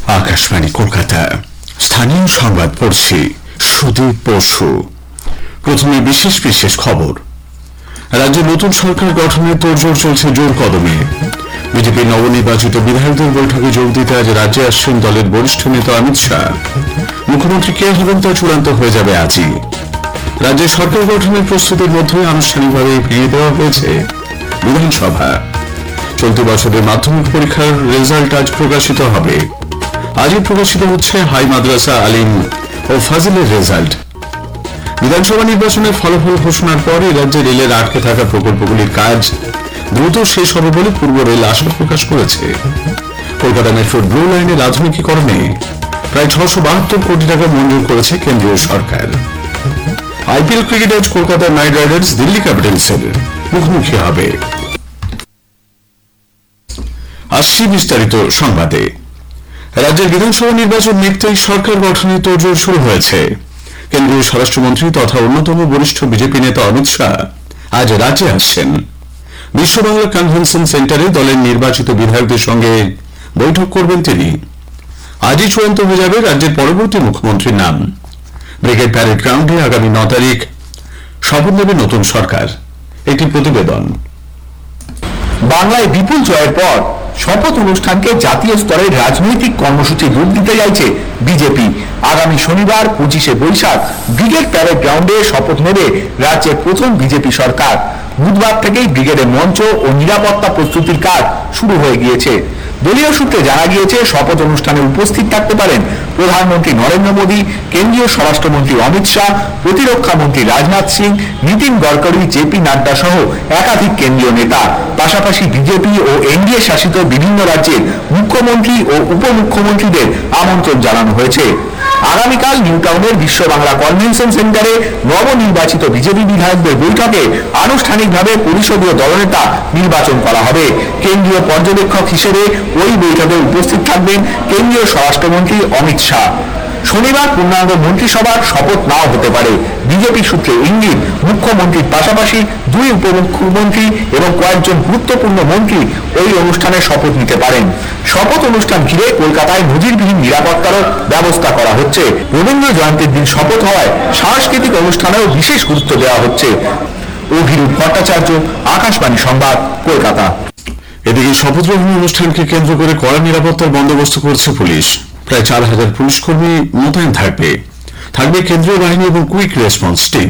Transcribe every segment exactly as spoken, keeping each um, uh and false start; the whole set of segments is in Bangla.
আকাশবাণী কলকাতা, স্থানীয় সংবাদ পড়ছি সুদীপ বসু। প্রথমে বিশেষ বিশেষ খবর। রাজ্যে নতুন সরকার গঠনের তোড়জোড় চলছে জোর কদমে। বিজেপির নবনির্বাচিত বিধায়কদের বৈঠকে যোগ দিতে আজ রাজ্যে আসছেন দলের বরিষ্ঠ নেতা অমিত শাহ। মুখ্যমন্ত্রী কে হবেন তা চূড়ান্ত হয়ে যাবে আজই। রাজ্যে সরকার গঠনের প্রস্তুতির মধ্যে আনুষ্ঠানিকভাবে ভেঙে দেওয়া হয়েছে বিধানসভা। চলতি বছরের মাধ্যমিক পরীক্ষার রেজাল্ট আজ প্রকাশিত হবে। আজই প্রকাশিত হচ্ছে হাই মাদ্রাসা আলিম ও ফাজিলের রেজাল্ট। বিধানসভা নির্বাচনের ফলাফল ঘোষণার পরে রাজ্যে রেলের আটকে থাকা প্রকল্পগুলির কাজ দ্রুত শেষ হবে বলে পূর্ব রেল আশা প্রকাশ করেছে। কলকাতা মেট্রোর ব্লু লাইনের আধুনিকীকরণে প্রায় ছশো বাহাত্তর কোটি টাকা মঞ্জুর করেছে কেন্দ্রীয় সরকার। আইপিএল ক্রিকেট আজ কলকাতা নাইট রাইডার্স দিল্লি ক্যাপিটালসের মুখোমুখি হবে। আসছি বিস্তারিত সংবাদে। রাজ্যের বিধানসভা নির্বাচন দেখতেই সরকার গঠনের তোড়জোড় শুরু হয়েছে। কেন্দ্রীয় স্বরাষ্ট্রমন্ত্রী তথা অন্যতম বরিষ্ঠ বিজেপি নেতা অমিত শাহ আজ রাজ্যে আসছেন। বিশ্ব বাংলা কনভেনশন সেন্টারে দলের নির্বাচিত বিধায়কদের সঙ্গে বৈঠক করবেন তিনি। আজই চূড়ান্ত হয়ে যাবে রাজ্যের পরবর্তী মুখ্যমন্ত্রীর নাম। ব্রিগেড প্যারেড গ্রাউন্ডে আগামী ন তারিখ শপথ নেবে নতুন সরকার। একটি প্রতিবেদন। বাংলায় বিপুল জয়ের পর শপথ অনুষ্ঠানকে জাতীয় স্তরের রাজনৈতিক কর্মসূচি রূপ দিতে যাচ্ছে বিজেপি। আগামী শনিবার পঁচিশে বৈশাখ ব্রিগেড প্যারেড গ্রাউন্ডে শপথ নেবে রাজ্যের প্রথম বিজেপি সরকার। বুধবার থেকেই ব্রিগেডের মঞ্চ ও নিরাপত্তা প্রস্তুতির কাজ শুরু হয়ে গিয়েছে। দলীয় সূত্রে জানা গিয়েছে শপথ অনুষ্ঠানে উপস্থিত থাকতে পারেন প্রধানমন্ত্রী নরেন্দ্র মোদী, কেন্দ্রীয় স্বরাষ্ট্রমন্ত্রী অমিত শাহ, প্রতিরক্ষা মন্ত্রী রাজনাথ সিং, নীতিন গডকরি, জেপি নাড্ডা সহ একাধিক কেন্দ্রীয় নেতা। পাশাপাশি বিজেপি ও এনডিএ শাসিত বিভিন্ন রাজ্যের মুখ্যমন্ত্রী ও উপমুখ্যমন্ত্রীদের আমন্ত্রণ জানানো হয়েছে। আগামীকাল নিউ টাউনের বিশ্ব বাংলা কনভেনশন সেন্টারে নবনির্বাচিত বিজেপি বিধায়কদের বৈঠকে আনুষ্ঠানিকভাবে পরিষদীয় দলনেতা নির্বাচন করা হবে। কেন্দ্রীয় পর্যবেক্ষক হিসেবে ওই বৈঠকে উপস্থিত থাকবেন কেন্দ্রীয় স্বরাষ্ট্রমন্ত্রী অমিত শাহ। শনিবার পূর্ণাঙ্গ মন্ত্রিসভার শপথ নাও হতে পারে। বিজেপি সূত্রে ইঙ্গিত, মুখ্যমন্ত্রীর পাশাপাশি দুই উপমুখ্যমন্ত্রী এবং কয়েকজন গুরুত্বপূর্ণ মন্ত্রী ওই অনুষ্ঠানে শপথ নিতে পারেন। শপথ অনুষ্ঠান ঘিরে কলকাতায় নজিরবিহীন নিরাপত্তারও ব্যবস্থা করা হচ্ছে। রবীন্দ্র জয়ন্তীর দিন শপথ হওয়ায় সাংস্কৃতিক অনুষ্ঠানেও বিশেষ গুরুত্ব দেওয়া হচ্ছে। অভিরূপ ভট্টাচার্য, আকাশবাণী সংবাদ, কলকাতা। এদিকে শপথ গ্রহণ অনুষ্ঠানকে কেন্দ্র করে কড়া নিরাপত্তার বন্দোবস্ত করছে পুলিশ। প্রায় চার হাজার পুলিশ কর্মী মোতায়েন থাকবে। থাকবে কেন্দ্রীয় বাহিনী এবং কুইক রেসপন্স টিম।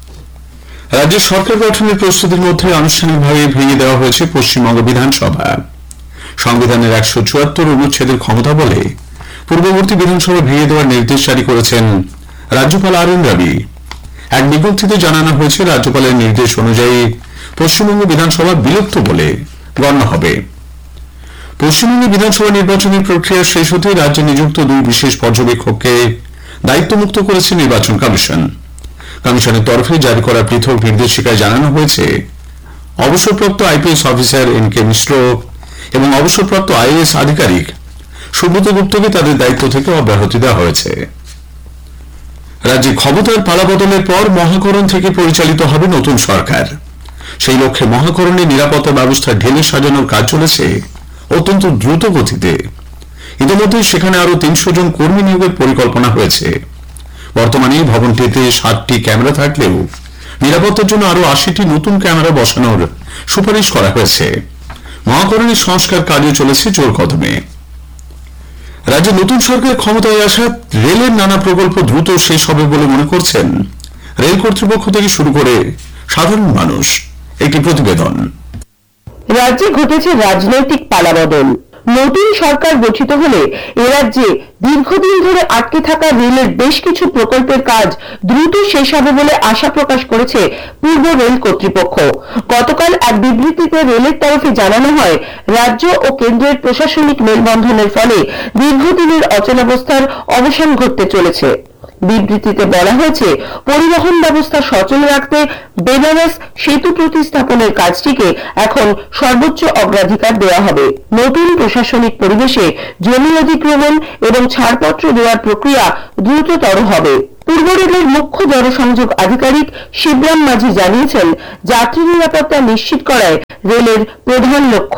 রাজ্যের সরকার গঠনের প্রস্তুতির মধ্যে আনুষ্ঠানিকভাবে ভেঙে দেওয়া হয়েছে পশ্চিমবঙ্গ বিধানসভা। সংবিধানের একশো চুয়াত্তর অনুচ্ছেদের ক্ষমতা বলে পূর্ববর্তী বিধানসভা ভেঙে দেওয়ার নির্দেশ জারি করেছেন রাজ্যপাল আর এন রবি। এক বিজ্ঞপ্তিতে জানানো হয়েছে, রাজ্যপালের নির্দেশ অনুযায়ী পশ্চিমবঙ্গ বিধানসভা বিলুপ্ত বলে গণ্য হবে। পশ্চিমবঙ্গে বিধানসভা নির্বাচনের প্রক্রিয়া শেষ হতে রাজ্যে নিযুক্ত দুই বিশেষ পর্যবেক্ষককে দায়িত্বমুক্ত করেছে নির্বাচন কমিশন। কমিশনের তরফে জারি করা পৃথক নির্দেশিকায় জানানো হয়েছে, অবসরপ্রাপ্ত আইপিএস অফিসার এন কে মিশ্র এবং অবসরপ্রাপ্ত আইএএস আধিকারিক সুব্রত গুপ্তকে তাদের দায়িত্ব থেকে অব্যাহতি দেওয়া হয়েছে। রাজ্যে ক্ষমতার পালাবদলের পর মহাকরণ থেকে পরিচালিত হবে নতুন সরকার। সেই লক্ষ্যে মহাকরণে নিরাপত্তা ব্যবস্থা ঢেলে সাজানোর কাজ চলেছে অত্যন্ত দ্রুত গতিতে। ইতিমধ্যে সেখানে আরো তিনশো জন কর্মী নিয়োগের পরিকল্পনা হয়েছে। বর্তমানে ভবনটিতে সাতটি ক্যামেরা থাকলেও নিরাপত্তার জন্য আরো আশিটি নতুন ক্যামেরা বসানোর সুপারিশ করা হয়েছে। মহাকরণের সংস্কার কাজে চলেছে জোর কদমে। রাজ্যে নতুন সরকার ক্ষমতায় আসা রেলের নানা প্রকল্প দ্রুত শেষ হবে বলে মনে করছেন রেল কর্তৃপক্ষ থেকে শুরু করে সাধারণ মানুষ। একটি প্রতিবেদন। রাজ্যে ঘটেছে রাজনৈতিক পালাবদল। নতুন সরকার গঠিত হলে এ রাজ্যে দীর্ঘদিন ধরে আটকে থাকা রেলের বেশ কিছু প্রকল্পের কাজ দ্রুত শেষ হবে বলে আশা প্রকাশ করেছে পূর্ব রেল কর্তৃপক্ষ। গতকাল এক বিবৃতিতে রেলের তরফে জানানো হয়, রাজ্য ও কেন্দ্রের প্রশাসনিক মেলবন্ধনের ফলে দীর্ঘদিনের অচলাবস্থার অবসান ঘটতে চলেছে। বিবৃতিতে বলা হয়েছে, পরিবহন ব্যবস্থা সচল রাখতে বেনারস সেতু প্রতিস্থাপনের কাজটিকে এখন সর্বোচ্চ অগ্রাধিকার দেওয়া হবে। নতুন প্রশাসনিক পরিবেশে জমি অধিগ্রহণ এবং ছাড়পত্র দেওয়ার প্রক্রিয়া দ্রুততর হবে। পূর্ব রেলের মুখ্য জনসংযোগ আধিকারিক শিবরাম মাঝি জানিয়েছেন, যাত্রী নিরাপত্তা নিশ্চিত করাই রেলের প্রধান লক্ষ্য।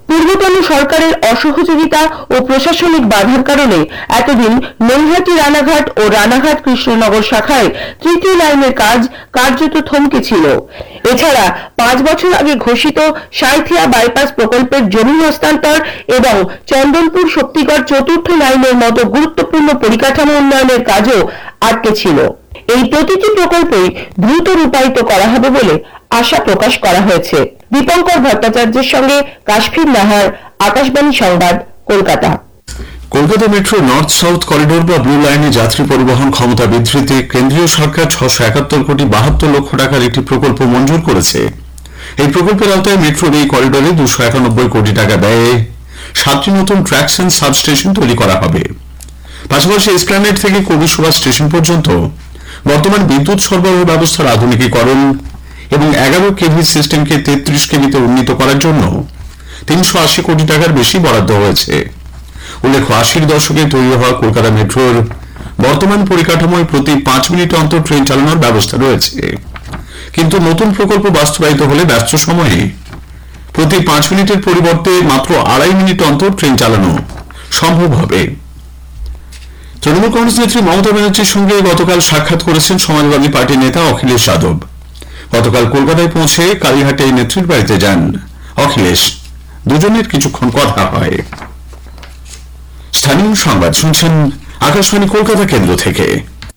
পূর্বতন সরকারের অসহযোগিতা ও প্রশাসনিক বাধার কারণে এতদিন নৈহাটি রানাঘাট ও রানাঘাট কৃষ্ণনগর শাখায় তৃতীয় লাইনের কাজ কার্যত থমকে ছিল। এছাড়া পাঁচ বছর আগে ঘোষিত সাঁইথিয়া বাইপাস প্রকল্পের জমি হস্তান্তর এবং চন্দনপুর শক্তিগড় চতুর্থ লাইনের মতো গুরুত্বপূর্ণ পরিকাঠামো উন্নয়নের কাজও আটকে ছিল। এই প্রতিটি প্রকল্পই দ্রুত রূপায়িত করা হবে বলে আশা প্রকাশ করা হয়েছে। দীপঙ্কর ভট্টাচার্যের সঙ্গে কাশফির নাহার, আকাশবাণী সংবাদ, Kolkata. Kolkata metro north south corridor বা ব্লু লাইনে যাত্রী পরিবহন ক্ষমতা বৃদ্ধিতে কেন্দ্রীয় সরকার ছশো একাত্তর কোটি বাহাত্তর লক্ষ টাকার একটি প্রকল্প মঞ্জুর করেছে। এই প্রকল্পের আওতায় মেট্রোর এই করিডোরে দুশো একানব্বই কোটি টাকা ব্যয়ে সাতটি নতুন ট্র্যাকস এন্ড সাবস্টেশন তৈরি করা হবে। পাশাপাশি এসপ্ল্যানেড থেকে কবিসভা স্টেশন পর্যন্ত বর্তমান বিদ্যুৎ সরবরাহ ব্যবস্থার আধুনিকীকরণ এবং এগারো কেভি সিস্টেমকে তেত্রিশ কেভিতে উন্নীত করার জন্য তিনশো আশি কোটি টাকার বেশি বরাদ্দ হয়েছে। উল্লেখ্য, আশির দশকে তৈরি হওয়া কলকাতা মেট্রোর বর্তমান পরিকাঠামোয় প্রতি পাঁচ মিনিট অন্তর ট্রেন চালানোর ব্যবস্থা রয়েছে, কিন্তু নতুন প্রকল্প বাস্তবায়িত হলে ব্যস্ত সময়ে প্রতি পাঁচ মিনিটের পরিবর্তে মাত্র আড়াই মিনিট অন্তর ট্রেন চালানো সম্ভব হবে। তৃণমূল কংগ্রেস নেত্রী মমতা ব্যানার্জির সঙ্গে গতকাল সাক্ষাৎ করেছেন সমাজবাদী পার্টির নেতা অখিলেশ যাদব। গতকাল কলকাতায় পৌঁছে কালীঘাটে নেত্রীর বাড়িতে যান অখিলেশ। দুজনের কিছুক্ষণ কথা হয়। স্থানীয় সংবাদ শুনছেন আকাশবাণী কলকাতা কেন্দ্র থেকে।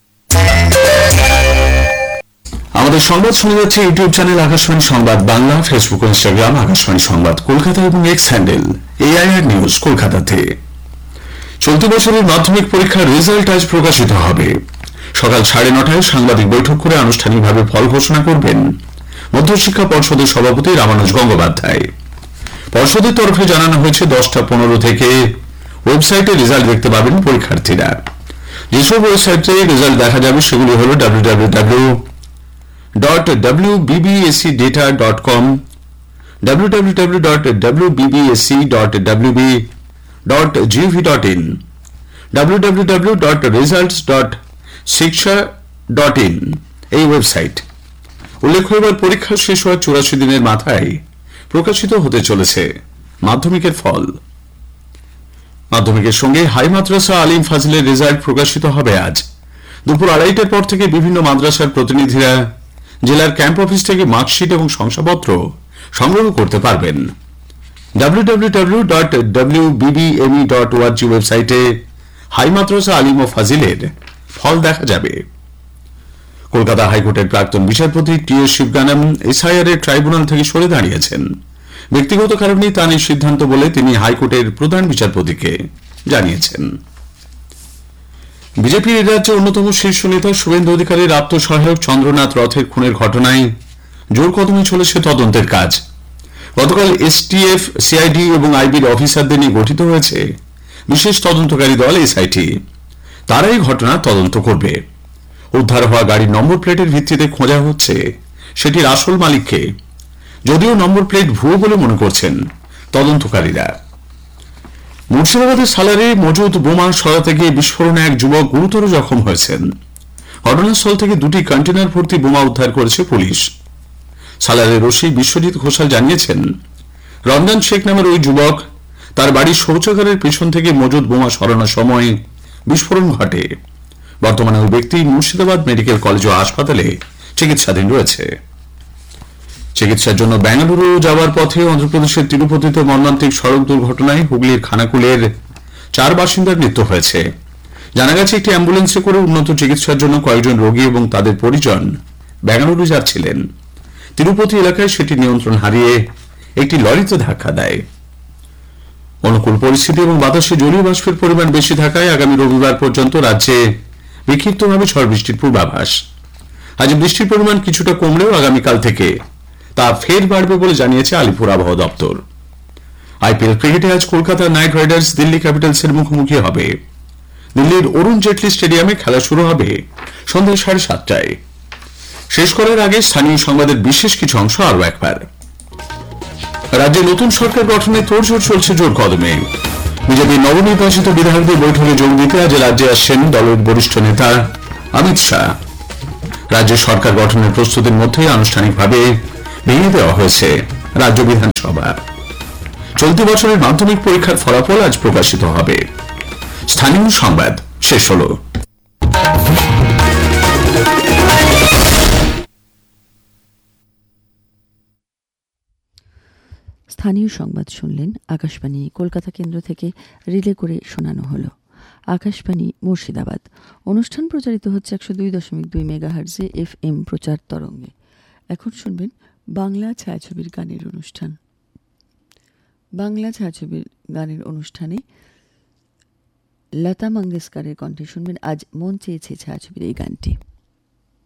আমাদের সংবাদ শুনে যাচ্ছে ইউটিউব চ্যানেল আকাশবাণী সংবাদ বাংলা, ফেসবুক ও ইনস্টাগ্রাম আকাশবাণী সংবাদ কলকাতা এবং এক্স হ্যান্ডেল এআইআর নিউজ কলকাতাতে। চলতি বছরের মাধ্যমিক পরীক্ষার রেজাল্ট আজ প্রকাশিত হবে। সকাল সাড়ে নটায় সাংবাদিক বৈঠক করে আনুষ্ঠানিকভাবে ফল ঘোষণা করবেন মধ্যশিক্ষা পর্ষদের সভাপতি রামানুজ গঙ্গোপাধ্যায়। পর্ষদের তরফে জানানো হয়েছে দশটা পনেরো থেকে ওয়েবসাইটে রেজাল্ট দেখতে পাবেন পরীক্ষার্থীরা। যেসব ওয়েবসাইটে রেজাল্ট দেখা যাবে সেগুলি হল W W W dot W BBSC data dot com, W W W dot W BBSC dot WB dot gov dot in, W W W dot results dot শিক্ষা ডট ইন এই ওয়েবসাইট। উল্লেখ্য, এবার পরীক্ষা শেষ হওয়ার চুরাশি দিনের মাথায় প্রকাশিত হতে চলেছে মাধ্যমিকের ফল। মাধ্যমিকের সঙ্গে হাই মাদ্রাসা আলিম ফাজিলের রেজাল্ট প্রকাশিত হবে আজ দুপুর আড়াইটার পর থেকে। বিভিন্ন মাদ্রাসার প্রতিনিধিরা জেলার ক্যাম্প অফিস থেকে মার্কশিট এবং শংসাপত্র সংগ্রহ করতে পারবেন। W W W dot W BBME dot ORG ওয়েবসাইটে হাই মাদ্রাসা আলিম ও ফাজিলের ফল দেখা যাবে। কলকাতা হাইকোর্টের প্রাক্তন বিচারপতি টি এস শিবগানম এসআইআর এর ট্রাইব্যুনাল থেকে সরে দাঁড়িয়েছেন। ব্যক্তিগত কারণেই তার এই সিদ্ধান্ত বলে তিনি হাইকোর্টের প্রধান বিচারপতিকে জানিয়েছেন। বিজেপির রাজ্যের অন্যতম শীর্ষ নেতা শুভেন্দু অধিকারীর আত্মসহায়ক চন্দ্রনাথ রথের খুনের ঘটনায় জোর কদমে চলেছে তদন্তের কাজ। গতকাল এসটিএফ, সিআইডি এবং আইবির অফিসারদের নিয়ে গঠিত হয়েছে বিশেষ তদন্তকারী দল এসআইটি। তারা এই ঘটনার তদন্ত করবে। উদ্ধার হওয়া গাড়ির নম্বর প্লেটের ভিত্তিতে খোঁজা হচ্ছে সেটির আসল মালিককে, যদিও নম্বর প্লেট ভুয়ো বলে মনে করছেন তদন্তকারীরা। মুর্শিদাবাদের সালারে মজুদ বোমা সরাতে গিয়ে বিস্ফোরণে এক যুবক গুরুতর জখম হয়েছেন। ঘটনাস্থল থেকে দুটি কন্টেনার ভর্তি বোমা উদ্ধার করেছে পুলিশ। সালারের ওসি বিশ্বজিৎ ঘোষাল জানিয়েছেন, রমজান শেখ নামের ওই যুবক তার বাড়ির শৌচাগারের পেছন থেকে মজুদ বোমা সরানোর সময় বিস্ফোরণ ঘটে। বর্তমানে ওই ব্যক্তি মুর্শিদাবাদ মেডিকেল কলেজ ও হাসপাতালে চিকিৎসাধীন রয়েছে। চিকিৎসার জন্য বেঙ্গালুরু যাওয়ার পথে অন্ধ্রপ্রদেশের তিরুপতিতে মর্মান্তিক সড়ক দুর্ঘটনায় হুগলির খানাকুলের চার বাসিন্দার মৃত্যু হয়েছে। জানা গেছে, একটি অ্যাম্বুলেন্সে করে উন্নত চিকিৎসার জন্য কয়েকজন রোগী এবং তাদের পরিজন বেঙ্গালুরু যাচ্ছিলেন। তিরুপতি এলাকায় সেটি নিয়ন্ত্রণ হারিয়ে একটি লরিতে ধাক্কা দেয়। অনুকূল পরিস্থিতি এবং বাতাসে জলীয় বাষ্পের পরিমাণ বেশি থাকায় আগামী রবিবার পর্যন্ত রাজ্যে বিক্ষিপ্তভাবে ঝড় বৃষ্টির পূর্বাভাস। আজ বৃষ্টির পরিমাণ কিছুটা কমলেও আগামীকাল থেকে তা ফের বাড়বে বলে জানিয়েছে আলিপুর আবহাওয়া দপ্তর। আইপিএল ক্রিকেটে আজ কলকাতা নাইট রাইডার্স দিল্লি ক্যাপিটালসের মুখোমুখি হবে। দিল্লির অরুণ জেটলি স্টেডিয়ামে খেলা শুরু হবে সন্ধ্যা সাড়ে সাতটায়। শেষ করার আগে স্থানীয় সংবাদের বিশেষ কিছু অংশ আরও একবার। রাজ্যে নতুন সরকার গঠনে তোড়জোড় চলছে জোর কদমে। বিজেপির নবনির্বাচিত বিধায়কদের বৈঠকে যোগ দিতে আজ রাজ্যে আসছেন দলের বরিষ্ঠ নেতা অমিত শাহ। রাজ্যে সরকার গঠনের প্রস্তুতির মধ্যে আনুষ্ঠানিকভাবে ভেঙে দেওয়া হয়েছে রাজ্য বিধানসভা। চলতি বছরের মাধ্যমিক পরীক্ষার ফলাফল আজ প্রকাশিত হবে। স্থানীয় সংবাদ শেষ হলো। স্থানীয় সংবাদ শুনলেন আকাশবাণী কলকাতা কেন্দ্র থেকে রিলে করে শোনানো হলো। আকাশবাণী মুর্শিদাবাদ। অনুষ্ঠান প্রচারিত হচ্ছে একশো দুই দশমিক দুই মেগাহার্জে এফ এম প্রচার তরঙ্গে। এখন শুনবেন বাংলা ছায়াছবির গানের অনুষ্ঠান। বাংলা ছায়াছবির গানের অনুষ্ঠানে লতা মঙ্গেশকরের কণ্ঠে শুনবেন আজ মন চেয়েছে ছায়াছবির এই গানটি।